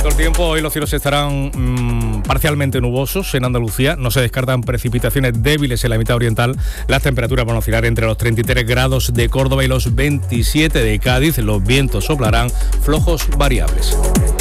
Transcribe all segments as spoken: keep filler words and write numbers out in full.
cuanto al tiempo, hoy los cielos estarán mmm, parcialmente nubosos en Andalucía. No se descartan precipitaciones débiles en la mitad oriental. Las temperaturas van a oscilar entre los treinta y tres grados de Córdoba y los veintisiete de Cádiz. Los vientos soplarán flojos variables.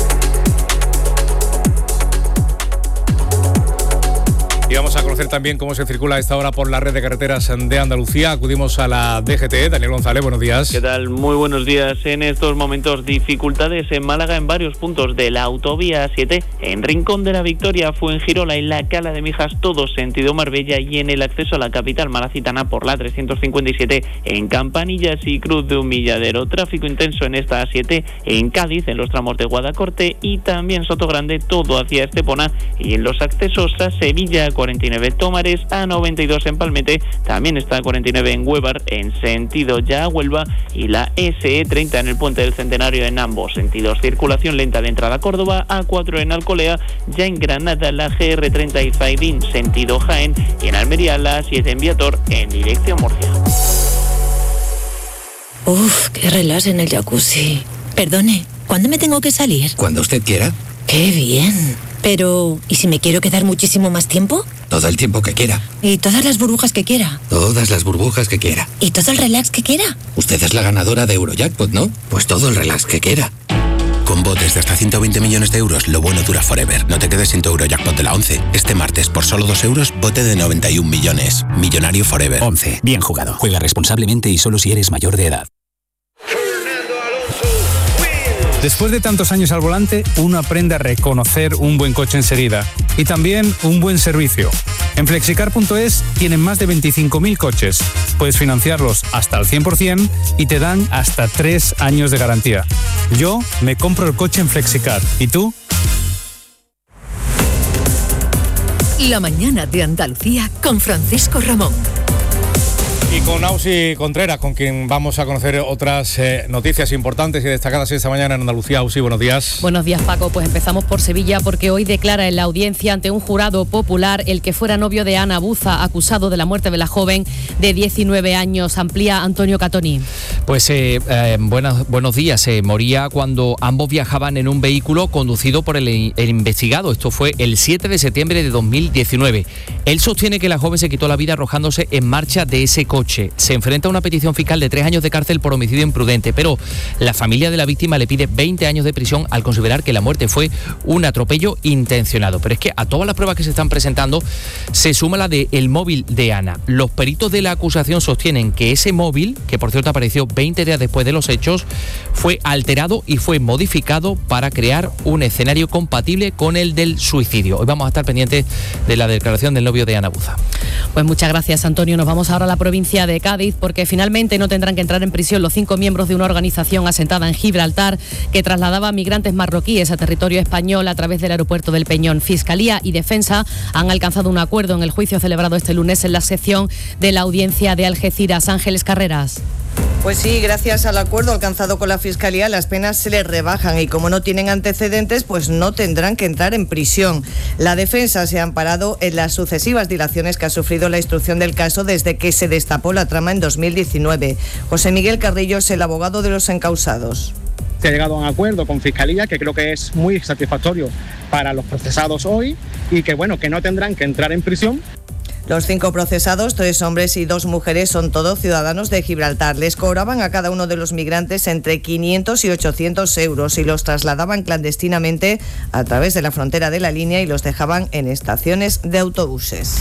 Y vamos a conocer también cómo se circula a esta hora por la red de carreteras de Andalucía. Acudimos a la D G T. Daniel González, buenos días. ¿Qué tal? Muy buenos días. En estos momentos, dificultades en Málaga en varios puntos de la autovía A siete, en Rincón de la Victoria, Fuengirola y la Cala de Mijas, todo sentido Marbella, y en el acceso a la capital malacitana por la trescientos cincuenta y siete en Campanillas y Cruz de Humilladero. Tráfico intenso en esta A siete en Cádiz, en los tramos de Guadacorte y también Sotogrande, todo hacia Estepona, y en los accesos a Sevilla, cuarenta y nueve Tómares, A noventa y dos en Palmete, también está cuarenta y nueve en Huévar, en sentido ya a Huelva, y la S E treinta en el Puente del Centenario en ambos sentidos. Circulación lenta de entrada a Córdoba, A cuatro en Alcolea, ya en Granada la G R treinta y Zaidín, sentido Jaén, y en Almería la A siete en Viator, en dirección Murcia. Uf, qué relax en el jacuzzi. Perdone, ¿cuándo me tengo que salir? Cuando usted quiera. ¡Qué bien! Pero, ¿y si me quiero quedar muchísimo más tiempo? Todo el tiempo que quiera. ¿Y todas las burbujas que quiera? Todas las burbujas que quiera. ¿Y todo el relax que quiera? Usted es la ganadora de Eurojackpot, ¿no? Pues todo el relax que quiera. Con botes de hasta ciento veinte millones de euros, lo bueno dura forever. No te quedes sin tu Eurojackpot de la once. Este martes, por solo dos euros, bote de noventa y un millones. Millonario forever. once. Bien jugado. Juega responsablemente y solo si eres mayor de edad. Después de tantos años al volante, uno aprende a reconocer un buen coche enseguida y también un buen servicio. En flexicar punto es tienen más de veinticinco mil coches. Puedes financiarlos hasta el cien por ciento y te dan hasta tres años de garantía. Yo me compro el coche en Flexicar. ¿Y tú? La mañana de Andalucía con Francisco Ramón. Y con Ausi Contreras, con quien vamos a conocer otras eh, noticias importantes y destacadas esta mañana en Andalucía. Ausi, buenos días. Buenos días, Paco. Pues empezamos por Sevilla, porque hoy declara en la audiencia ante un jurado popular el que fuera novio de Ana Buza, acusado de la muerte de la joven de diecinueve años. Amplía Antonio Catoni. Pues eh, eh, buenas, buenos días. Eh, moría cuando ambos viajaban en un vehículo conducido por el, el investigado. Esto fue el siete de septiembre de dos mil diecinueve. Él sostiene que la joven se quitó la vida arrojándose en marcha de ese coche. Se enfrenta a una petición fiscal de tres años de cárcel por homicidio imprudente, pero la familia de la víctima le pide veinte años de prisión al considerar que la muerte fue un atropello intencionado. Pero es que a todas las pruebas que se están presentando se suma la del móvil de Ana. Los peritos de la acusación sostienen que ese móvil, que por cierto apareció veinte días después de los hechos, fue alterado y fue modificado para crear un escenario compatible con el del suicidio. Hoy vamos a estar pendientes de la declaración del novio de Ana Buza. Pues muchas gracias, Antonio. Nos vamos ahora a la provincia de Cádiz, porque finalmente no tendrán que entrar en prisión los cinco miembros de una organización asentada en Gibraltar que trasladaba migrantes marroquíes a territorio español a través del aeropuerto del Peñón. Fiscalía y Defensa han alcanzado un acuerdo en el juicio celebrado este lunes en la sección de la audiencia de Algeciras. Ángeles Carreras. Pues sí, gracias al acuerdo alcanzado con la Fiscalía, las penas se les rebajan y como no tienen antecedentes, pues no tendrán que entrar en prisión. La defensa se ha amparado en las sucesivas dilaciones que ha sufrido la instrucción del caso desde que se destapó la trama en dos mil diecinueve. José Miguel Carrillo es el abogado de los encausados. Se ha llegado a un acuerdo con Fiscalía que creo que es muy satisfactorio para los procesados hoy y que, bueno, que no tendrán que entrar en prisión. Los cinco procesados, tres hombres y dos mujeres, son todos ciudadanos de Gibraltar. Les cobraban a cada uno de los migrantes entre quinientos y ochocientos euros y los trasladaban clandestinamente a través de la frontera de la línea y los dejaban en estaciones de autobuses.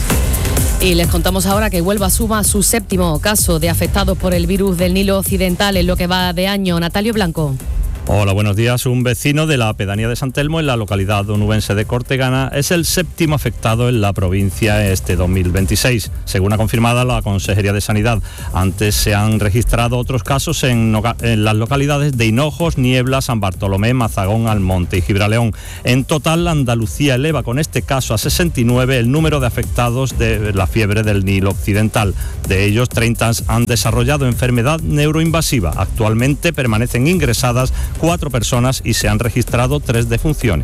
Y les contamos ahora que Huelva suma su séptimo caso de afectados por el virus del Nilo Occidental en lo que va de año. Natalio Blanco. Hola, buenos días. Un vecino de la pedanía de San Telmo, en la localidad onubense de Cortegana, es el séptimo afectado en la provincia este dos mil veintiséis, según ha confirmado la Consejería de Sanidad. Antes se han registrado otros casos en, en las localidades de Hinojos, Niebla, San Bartolomé, Mazagón, Almonte y Gibraleón. En total, Andalucía eleva con este caso a sesenta y nueve el número de afectados de la fiebre del Nilo Occidental. De ellos, treinta han desarrollado enfermedad neuroinvasiva. Actualmente permanecen ingresadas cuatro personas y se han registrado tres defunciones.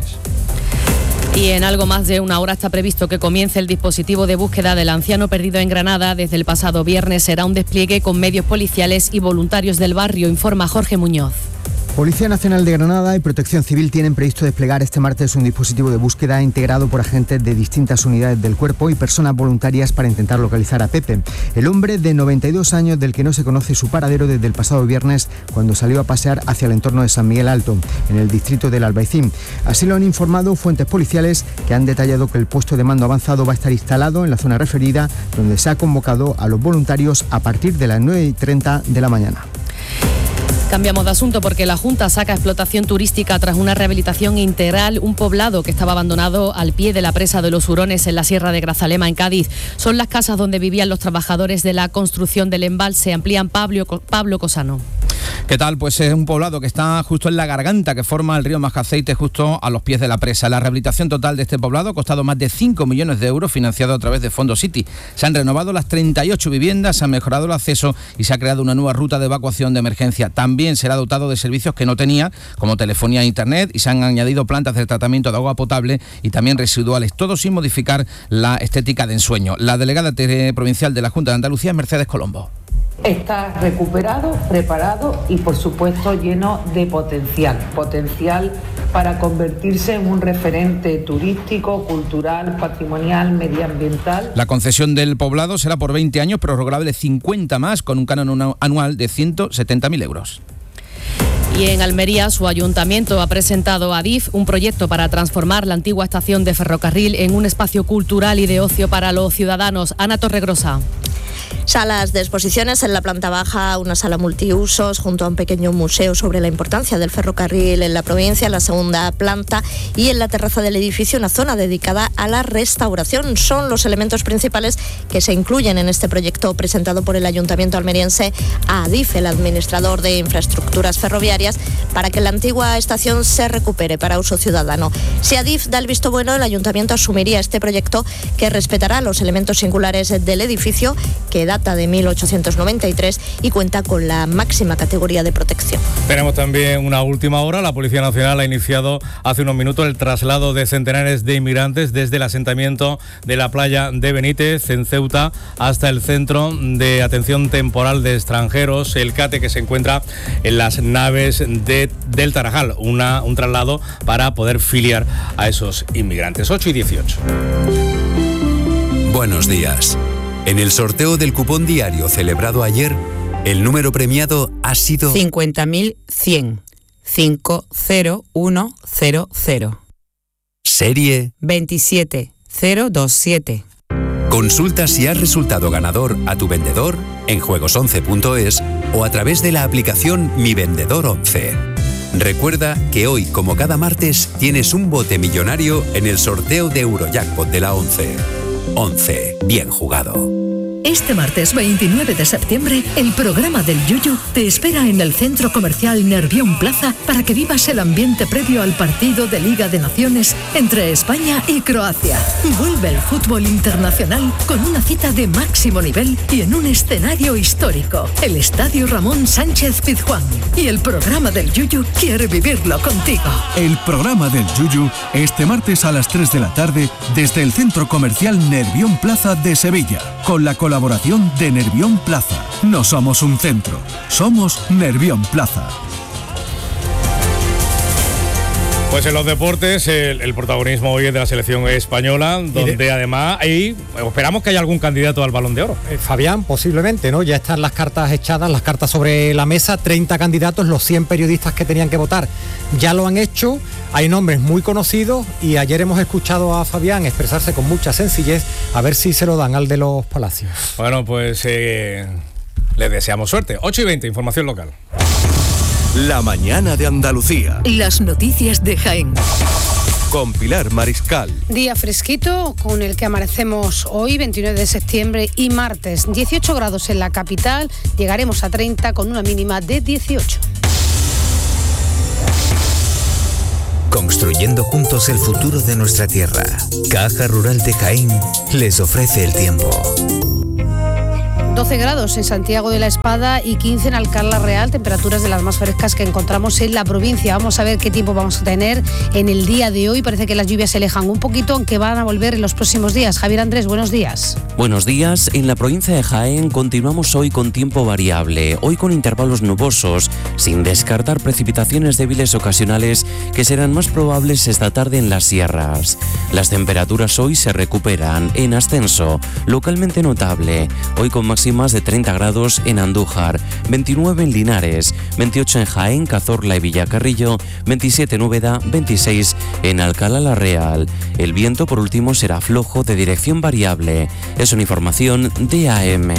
Y en algo más de una hora está previsto que comience el dispositivo de búsqueda del anciano perdido en Granada. Desde el pasado viernes será un despliegue con medios policiales y voluntarios del barrio, informa Jorge Muñoz. Policía Nacional de Granada y Protección Civil tienen previsto desplegar este martes un dispositivo de búsqueda integrado por agentes de distintas unidades del cuerpo y personas voluntarias para intentar localizar a Pepe, el hombre de noventa y dos años del que no se conoce su paradero desde el pasado viernes cuando salió a pasear hacia el entorno de San Miguel Alto, en el distrito del Albaicín. Así lo han informado fuentes policiales que han detallado que el puesto de mando avanzado va a estar instalado en la zona referida, donde se ha convocado a los voluntarios a partir de las nueve y treinta de la mañana. Cambiamos de asunto porque la Junta saca explotación turística tras una rehabilitación integral, un poblado que estaba abandonado al pie de la presa de los Hurones en la Sierra de Grazalema, en Cádiz. Son las casas donde vivían los trabajadores de la construcción del embalse. Amplían Pablo, Pablo Cosano. ¿Qué tal? Pues es un poblado que está justo en la garganta que forma el río Majaceite, justo a los pies de la presa. La rehabilitación total de este poblado ha costado más de cinco millones de euros, financiado a través de Fondo City. Se han renovado las treinta y ocho viviendas, se ha mejorado el acceso y se ha creado una nueva ruta de evacuación de emergencia. También será dotado de servicios que no tenía, como telefonía e internet, y se han añadido plantas de tratamiento de agua potable y también residuales, todo sin modificar la estética de ensueño. La delegada provincial de la Junta de Andalucía es Mercedes Colombo. Está recuperado, preparado y por supuesto lleno de potencial, potencial para convertirse en un referente turístico, cultural, patrimonial, medioambiental. La concesión del poblado será por veinte años, prorrogable cincuenta más, con un canon anual de ciento setenta mil euros. Y en Almería, su ayuntamiento ha presentado a Adif un proyecto para transformar la antigua estación de ferrocarril en un espacio cultural y de ocio para los ciudadanos. Ana Torregrosa. Salas de exposiciones en la planta baja, una sala multiusos junto a un pequeño museo sobre la importancia del ferrocarril en la provincia, en la segunda planta, y en la terraza del edificio una zona dedicada a la restauración. Son los elementos principales que se incluyen en este proyecto presentado por el Ayuntamiento almeriense a Adif, el administrador de infraestructuras ferroviarias, para que la antigua estación se recupere para uso ciudadano. Si Adif da el visto bueno, el Ayuntamiento asumiría este proyecto, que respetará los elementos singulares del edificio, que data de mil ochocientos noventa y tres y cuenta con la máxima categoría de protección. Tenemos también una última hora. La Policía Nacional ha iniciado hace unos minutos el traslado de centenares de inmigrantes desde el asentamiento de la playa de Benítez, en Ceuta, hasta el Centro de Atención Temporal de Extranjeros, el CATE, que se encuentra en las naves de, del Tarajal. Una, un traslado para poder filiar a esos inmigrantes. ocho y dieciocho. Buenos días. En el sorteo del cupón diario celebrado ayer, el número premiado ha sido cincuenta mil cien. cinco cero uno cero cero. Serie veintisiete cero veintisiete. Consulta si has resultado ganador a tu vendedor en juegos once punto es o a través de la aplicación Mi Vendedor once. Recuerda que hoy, como cada martes, tienes un bote millonario en el sorteo de Eurojackpot de la once. once. Bien jugado. Este martes veintinueve de septiembre, el programa del Yuyu te espera en el Centro Comercial Nervión Plaza para que vivas el ambiente previo al partido de Liga de Naciones entre España y Croacia. Vuelve el fútbol internacional con una cita de máximo nivel y en un escenario histórico, el Estadio Ramón Sánchez Pizjuán. Y el programa del Yuyu quiere vivirlo contigo. El programa del Yuyu este martes a las tres de la tarde desde el Centro Comercial Nervión Plaza de Sevilla, con la colaboración de Nervión Plaza. No somos un centro, somos Nervión Plaza. Pues en los deportes, el, el protagonismo hoy es de la selección española, donde de... además ahí esperamos que haya algún candidato al Balón de Oro. Eh, Fabián, posiblemente, ¿no? Ya están las cartas echadas, las cartas sobre la mesa, treinta candidatos, los cien periodistas que tenían que votar ya lo han hecho, hay nombres muy conocidos y ayer hemos escuchado a Fabián expresarse con mucha sencillez, a ver si se lo dan al de los Palacios. Bueno, pues eh, les deseamos suerte. ocho y veinte, información local. La mañana de Andalucía. Las noticias de Jaén. Con Pilar Mariscal. Día fresquito con el que amanecemos hoy, veintinueve de septiembre y martes. dieciocho grados en la capital, llegaremos a treinta con una mínima de dieciocho. Construyendo juntos el futuro de nuestra tierra. Caja Rural de Jaén les ofrece el tiempo. doce grados en Santiago de la Espada y quince en Alcalá la Real, temperaturas de las más frescas que encontramos en la provincia. Vamos a ver qué tiempo vamos a tener en el día de hoy. Parece que las lluvias se alejan un poquito, aunque van a volver en los próximos días. Javier Andrés, buenos días. Buenos días. En la provincia de Jaén continuamos hoy con tiempo variable, hoy con intervalos nubosos, sin descartar precipitaciones débiles ocasionales que serán más probables esta tarde en las sierras. Las temperaturas hoy se recuperan en ascenso, localmente notable, hoy con máximas de treinta grados en Andújar, veintinueve en Linares, veintiocho en Jaén, Cazorla y Villacarrillo, veintisiete en Úbeda, veintiséis en Alcalá la Real. El viento, por último, será flojo de dirección variable. Es una información de A M.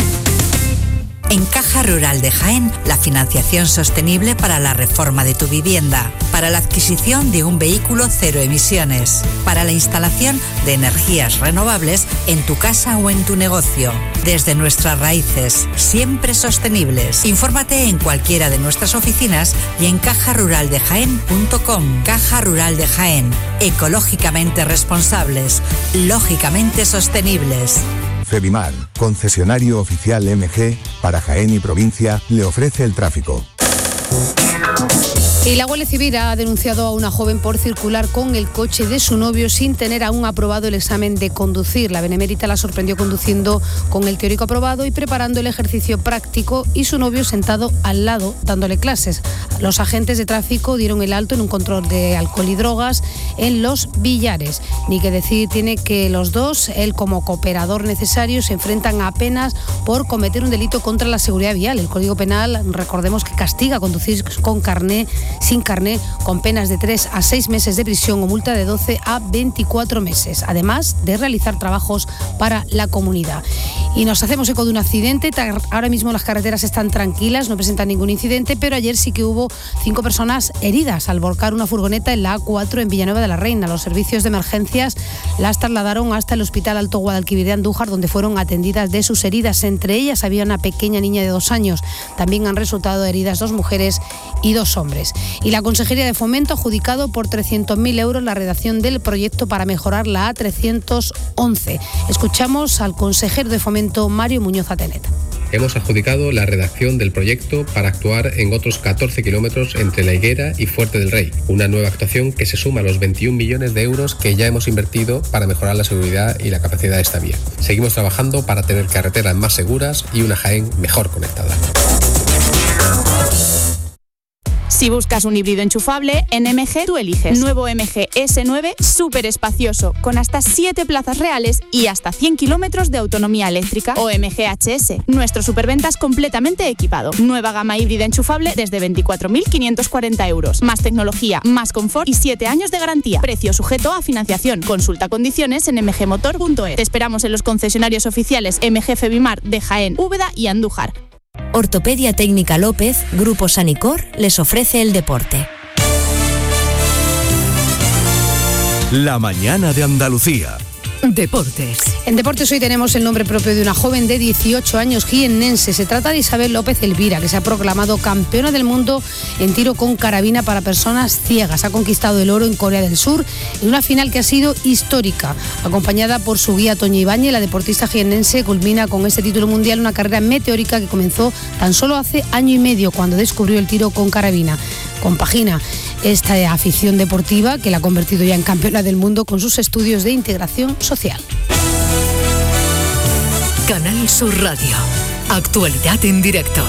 En Caja Rural de Jaén, la financiación sostenible para la reforma de tu vivienda, para la adquisición de un vehículo cero emisiones, para la instalación de energías renovables en tu casa o en tu negocio. Desde nuestras raíces, siempre sostenibles. Infórmate en cualquiera de nuestras oficinas y en caja rural de jaén punto com. Caja Rural de Jaén, ecológicamente responsables, lógicamente sostenibles. Febimar, concesionario oficial M G, para Jaén y provincia, le ofrece el tráfico. Y la Guardia Civil ha denunciado a una joven por circular con el coche de su novio sin tener aún aprobado el examen de conducir. La benemérita la sorprendió conduciendo con el teórico aprobado y preparando el ejercicio práctico, y su novio sentado al lado dándole clases. Los agentes de tráfico dieron el alto en un control de alcohol y drogas en Los Villares. Ni que decir tiene que los dos, él como cooperador necesario, se enfrentan a penas por cometer un delito contra la seguridad vial. El Código Penal, recordemos que castiga conducir con carné, sin carné, con penas de tres a seis meses de prisión o multa de doce a veinticuatro meses, además de realizar trabajos para la comunidad. Y nos hacemos eco de un accidente. Ahora mismo las carreteras están tranquilas, no presentan ningún incidente, pero ayer sí que hubo cinco personas heridas al volcar una furgoneta en la A cuatro en Villanueva de la Reina. Los servicios de emergencias las trasladaron hasta el Hospital Alto Guadalquivir de Andújar, donde fueron atendidas de sus heridas. Entre ellas había una pequeña niña de dos años. También han resultado heridas dos mujeres y dos hombres. Y la Consejería de Fomento ha adjudicado por trescientos mil euros la redacción del proyecto para mejorar la A trescientos once. Escuchamos al consejero de Fomento, Mario Muñoz Atenet. Hemos adjudicado la redacción del proyecto para actuar en otros catorce kilómetros entre La Higuera y Fuerte del Rey. Una nueva actuación que se suma a los veintiún millones de euros que ya hemos invertido para mejorar la seguridad y la capacidad de esta vía. Seguimos trabajando para tener carreteras más seguras y una Jaén mejor conectada. Si buscas un híbrido enchufable, en M G tú eliges. Nuevo M G S nueve, súper espacioso, con hasta siete plazas reales y hasta cien kilómetros de autonomía eléctrica. O M G H S, nuestro superventas completamente equipado. Nueva gama híbrida enchufable desde veinticuatro mil quinientos cuarenta euros. Más tecnología, más confort y siete años de garantía. Precio sujeto a financiación. Consulta condiciones en m g motor punto es. Te esperamos en los concesionarios oficiales M G Febimar de Jaén, Úbeda y Andújar. Ortopedia Técnica López, Grupo Sanicor, les ofrece el deporte. La mañana de Andalucía. Deportes. En deportes hoy tenemos el nombre propio de una joven de dieciocho años jiennense. Se trata de Isabel López Elvira, que se ha proclamado campeona del mundo en tiro con carabina para personas ciegas. Ha conquistado el oro en Corea del Sur en una final que ha sido histórica. Acompañada por su guía Toño Ibáñez, la deportista jiennense culmina con este título mundial una carrera meteórica que comenzó tan solo hace año y medio, cuando descubrió el tiro con carabina. Compagina esta afición deportiva, que la ha convertido ya en campeona del mundo, con sus estudios de integración social. Canal Sur Radio. Actualidad en directo.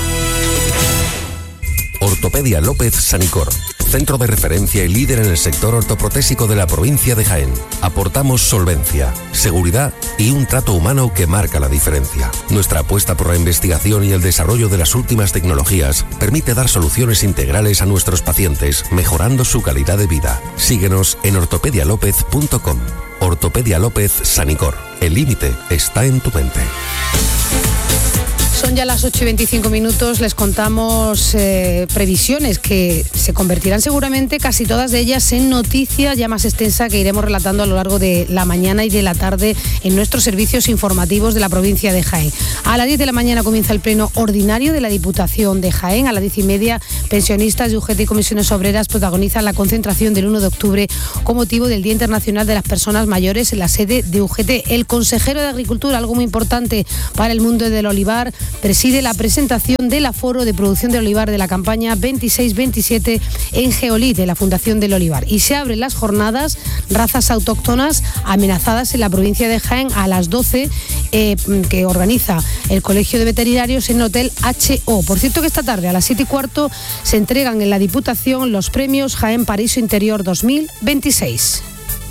Ortopedia López Sanicor. Centro de referencia y líder en el sector ortoprotésico de la provincia de Jaén. Aportamos solvencia, seguridad y un trato humano que marca la diferencia. Nuestra apuesta por la investigación y el desarrollo de las últimas tecnologías permite dar soluciones integrales a nuestros pacientes, mejorando su calidad de vida. Síguenos en ortopedia lópez punto com. Ortopedia López Sanicor. El límite está en tu mente. Son ya las ocho y veinticinco minutos, les contamos eh, previsiones que se convertirán seguramente casi todas de ellas en noticia ya más extensa que iremos relatando a lo largo de la mañana y de la tarde en nuestros servicios informativos de la provincia de Jaén. A las diez de la mañana comienza el pleno ordinario de la Diputación de Jaén. A las diez y media, pensionistas de U G T y comisiones obreras protagonizan la concentración del uno de octubre con motivo del Día Internacional de las Personas Mayores en la sede de U G T. El consejero de Agricultura, algo muy importante para el mundo del olivar, preside la presentación del aforo de producción de olivar de la campaña veintiséis veintisiete en Geolit, de la Fundación del Olivar. Y se abren las jornadas razas autóctonas amenazadas en la provincia de Jaén a las doce, eh, que organiza el Colegio de Veterinarios en el Hotel H O. Por cierto que esta tarde a las siete y cuarto se entregan en la Diputación los premios Jaén Paraíso Interior dos mil veintiséis.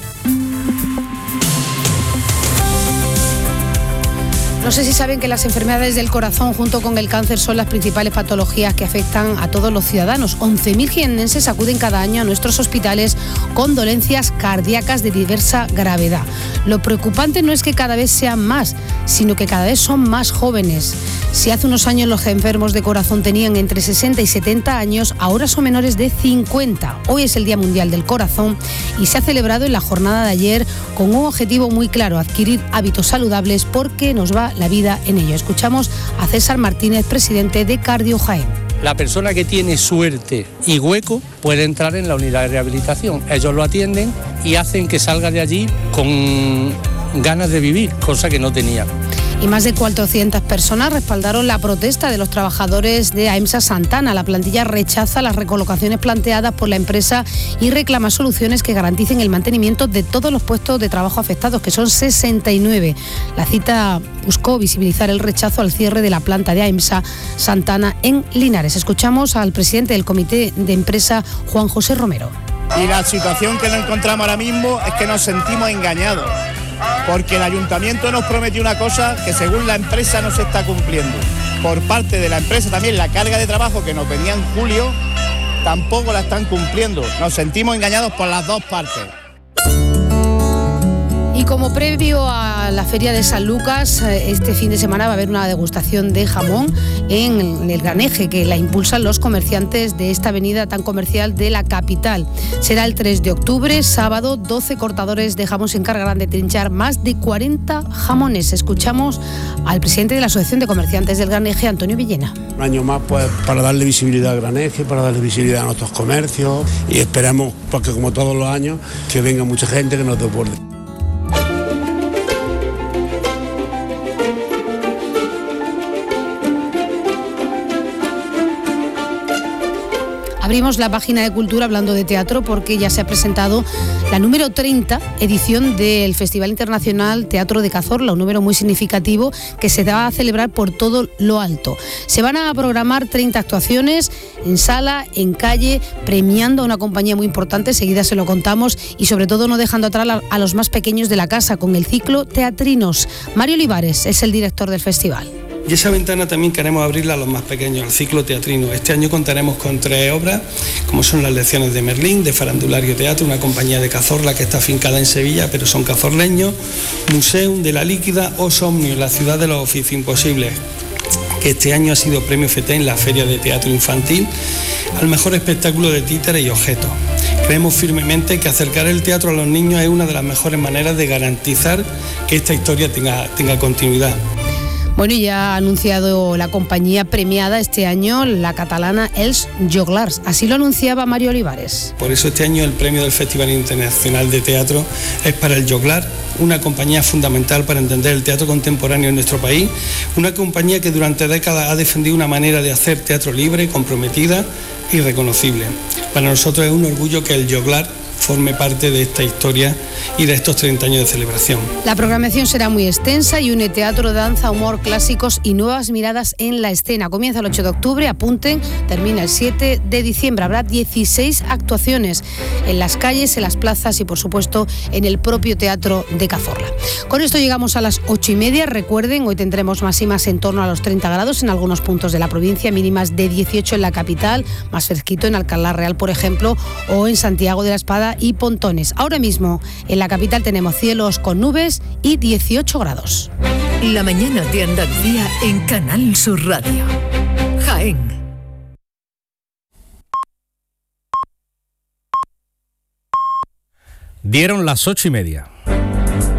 No sé si saben que las enfermedades del corazón junto con el cáncer son las principales patologías que afectan a todos los ciudadanos. once mil jiennenses acuden cada año a nuestros hospitales con dolencias cardíacas de diversa gravedad. Lo preocupante no es que cada vez sean más, sino que cada vez son más jóvenes. Si hace unos años los enfermos de corazón tenían entre sesenta y setenta años, ahora son menores de cincuenta. Hoy es el Día Mundial del Corazón y se ha celebrado en la jornada de ayer con un objetivo muy claro: adquirir hábitos saludables porque nos va la vida en ello. Escuchamos a César Martínez, presidente de Cardio Jaén. La persona que tiene suerte y hueco puede entrar en la unidad de rehabilitación. Ellos lo atienden y hacen que salga de allí con ganas de vivir, cosa que no tenía. Y más de cuatrocientas personas respaldaron la protesta de los trabajadores de AEMSA Santana. La plantilla rechaza las recolocaciones planteadas por la empresa y reclama soluciones que garanticen el mantenimiento de todos los puestos de trabajo afectados, que son sesenta y nueve. La cita buscó visibilizar el rechazo al cierre de la planta de AEMSA Santana en Linares. Escuchamos al presidente del comité de empresa, Juan José Romero. Y la situación que nos encontramos ahora mismo es que nos sentimos engañados, porque el ayuntamiento nos prometió una cosa que según la empresa no se está cumpliendo. Por parte de la empresa también la carga de trabajo que nos venía en julio tampoco la están cumpliendo. Nos sentimos engañados por las dos partes. Y como previo a la Feria de San Lucas, este fin de semana va a haber una degustación de jamón en el Gran Eje, que la impulsan los comerciantes de esta avenida tan comercial de la capital. Será el tres de octubre, sábado. doce cortadores de jamón se encargarán de trinchar más de cuarenta jamones. Escuchamos al presidente de la Asociación de Comerciantes del Gran Eje, Antonio Villena. Un año más, pues, para darle visibilidad al Gran Eje, para darle visibilidad a nuestros comercios, y esperamos, porque como todos los años, que venga mucha gente que nos desborde. Abrimos la página de Cultura hablando de teatro porque ya se ha presentado la número treinta edición del Festival Internacional Teatro de Cazorla, un número muy significativo que se va a celebrar por todo lo alto. Se van a programar treinta actuaciones en sala, en calle, premiando a una compañía muy importante, seguida se lo contamos, y sobre todo no dejando atrás a los más pequeños de la casa con el ciclo Teatrinos. Mario Olivares es el director del festival. Y esa ventana también queremos abrirla a los más pequeños, al ciclo teatrino. Este año contaremos con tres obras, como son las lecciones de Merlín, de Farandulario Teatro, una compañía de Cazorla que está afincada en Sevilla, pero son cazorleños, Museum de la Líquida o Somnio, la ciudad de los oficios imposibles, que este año ha sido premio F T en la Feria de Teatro Infantil al mejor espectáculo de títeres y objetos. Creemos firmemente que acercar el teatro a los niños es una de las mejores maneras de garantizar que esta historia tenga, tenga continuidad. Bueno, y ya ha anunciado la compañía premiada este año, la catalana Els Joglars. Así lo anunciaba Mario Olivares. Por eso este año el premio del Festival Internacional de Teatro es para el Joglar, una compañía fundamental para entender el teatro contemporáneo en nuestro país, una compañía que durante décadas ha defendido una manera de hacer teatro libre, comprometida y reconocible. Para nosotros es un orgullo que el Joglar forme parte de esta historia y de estos treinta años de celebración. La programación será muy extensa y une teatro, danza, humor, clásicos y nuevas miradas en la escena. Comienza el ocho de octubre, apunten, termina el siete de diciembre. Habrá dieciséis actuaciones en las calles, en las plazas y, por supuesto, en el propio Teatro de Cazorla. Con esto llegamos a las ocho y media. Recuerden, hoy tendremos máximas en torno a los treinta grados en algunos puntos de la provincia, mínimas de dieciocho en la capital, más fresquito en Alcalá Real, por ejemplo, o en Santiago de la Espada y Pontones. Ahora mismo en la capital tenemos cielos con nubes y dieciocho grados. La mañana de Andalucía en Canal Sur Radio. Jaén. Dieron las ocho y media.